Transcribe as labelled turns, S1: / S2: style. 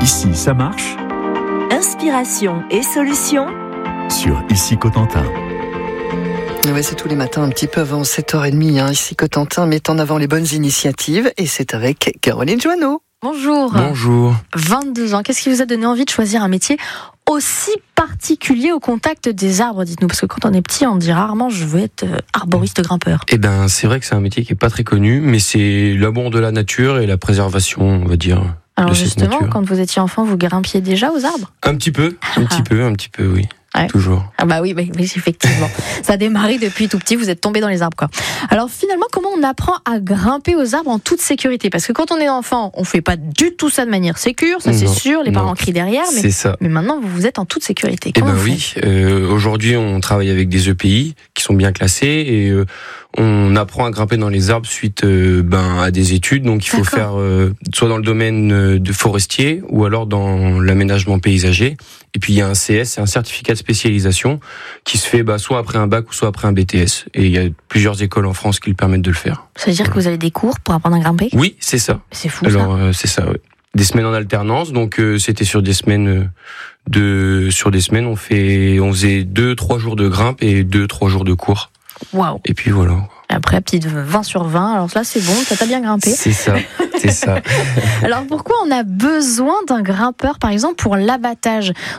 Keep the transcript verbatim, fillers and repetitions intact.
S1: Ici, ça marche.
S2: Inspiration et solutions
S1: Sur Ici Cotentin.
S3: Ouais, c'est tous les matins un petit peu avant sept heures trente. Hein. Ici Cotentin met en avant les bonnes initiatives et c'est avec Caroline Joanneau.
S4: Bonjour.
S5: Bonjour.
S4: vingt-deux ans. Qu'est-ce qui vous a donné envie de choisir un métier aussi particulier au contact des arbres, dites-nous? Parce que quand on est petit, on dit rarement je veux être arboriste grimpeur.
S5: Eh ben, c'est vrai que c'est un métier qui est pas très connu, mais c'est l'amour de la nature et la préservation, on va dire.
S4: Alors
S5: de cette
S4: justement,
S5: nature.
S4: Quand vous étiez enfant, vous grimpiez déjà aux arbres?
S5: Un petit peu, un petit peu, un petit peu, oui.
S4: Ouais.
S5: Toujours.
S4: Ah bah oui, oui, oui, effectivement. Ça a démarré depuis tout petit, vous êtes tombé dans les arbres, quoi. Alors finalement, comment on apprend à grimper aux arbres en toute sécurité? Parce que quand on est enfant, on fait pas du tout ça de manière sécure, ça c'est
S5: Non,
S4: sûr, les
S5: non.
S4: parents crient derrière, mais,
S5: C'est ça.
S4: mais maintenant vous vous êtes en toute sécurité.
S5: Eh
S4: Comment
S5: ben
S4: on
S5: oui,
S4: fait
S5: euh, aujourd'hui on travaille avec des E P I qui sont bien classés et euh, on apprend à grimper dans les arbres suite euh, ben, à des études. Donc il faut
S4: D'accord.
S5: faire euh, soit dans le domaine euh, de forestier ou alors dans l'aménagement paysager. Et puis il y a un C S, c'est un certificat de spécialisation qui se fait bah, soit après un bac ou soit après un B T S. Et il y a plusieurs écoles en France qui le permettent de le faire.
S4: Ça veut dire que vous avez des cours pour apprendre à grimper?
S5: Oui, c'est ça.
S4: C'est fou
S5: Alors
S4: ça.
S5: euh, c'est ça, oui. Des semaines en alternance, donc euh, c'était sur des semaines euh, de sur des semaines on fait on faisait deux trois jours de grimpe et deux trois jours de cours.
S4: Waouh.
S5: Et puis voilà.
S4: Après, petite vingt sur vingt, alors là c'est bon, ça t'a bien grimpé.
S5: C'est ça, c'est ça.
S4: Alors pourquoi on a besoin d'un grimpeur, par exemple, pour l'abattage?